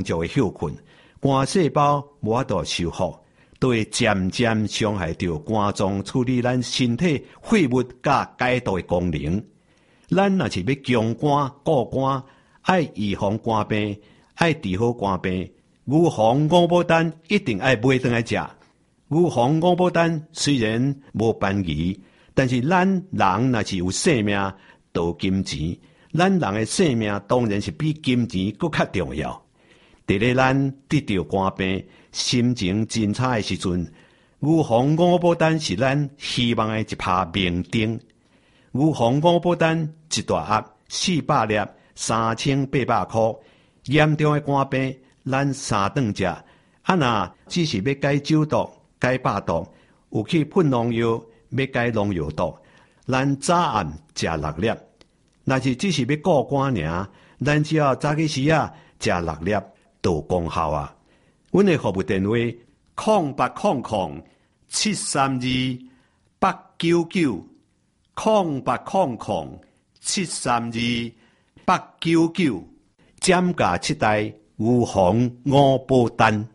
就会休困，肝细胞无法度修复，都会渐渐伤害到肝脏处理咱身体废物甲解毒的功能。咱若是要强肝固肝，爱预防肝病，爱治好肝病，牛黄五宝丹一定爱买回来食。牛黄五宝丹虽然无便宜，但是咱人若是有性命，就有金钱。咱人的性命当然是比金钱更较重要。伫咧咱得到肝病、心情真差的时阵，牛黄五宝丹是咱希望的一拍明灯。牛黄五宝丹一大盒400粒，3800块。严重的肝病，咱3顿食。若只是要解酒毒、解百毒，有去喷农药，要解农药毒，咱早暗食6粒。若是只是要顾肝尔，咱只要早起时食6粒，就有功效啊！阮的服务电话：0800-732-899，0800-732-899，减价7代牛黄5宝丹。